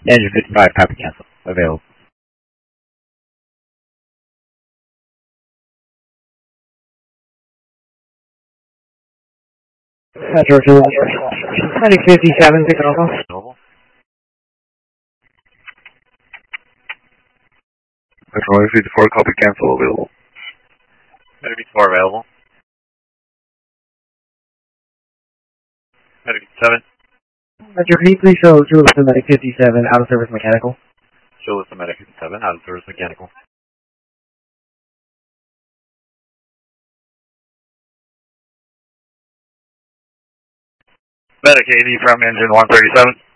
Engine 55, copy cancel. Available. George, Medic 57, pick up. Normal. Medic 54, copy cancel. Available. Medic 54 available. Medic 7. Roger, can you please show Julius and Medic 57 out of service mechanical? Julius and Medic 57 out of service mechanical. Medic 80 from engine 137.